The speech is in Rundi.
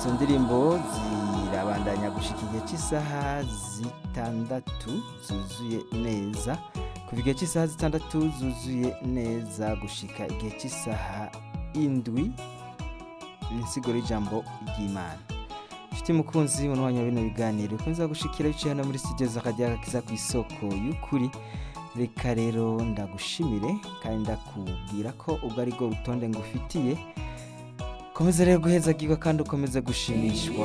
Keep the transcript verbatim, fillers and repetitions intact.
izo ndirimbo zirabandanya gushika igihe cy'isaha zitandatu zuzuye neza kuva igihe cy'isaha zitandatu zuzuye neza gushika igihe cy'isaha indwi insiguro y'ijambo ry'Imana. Nshuti mukunzi munwanya bino biganiro kunza gushikira biciye hano muri studio z'akajya kiza ku isoko y'ukuri. Reka rero ndagushimire kandi ndakubwira ko ubwo ari go rutonde ngufitiye. Komeza rero guheza giga kandi ukomeze gushimishwa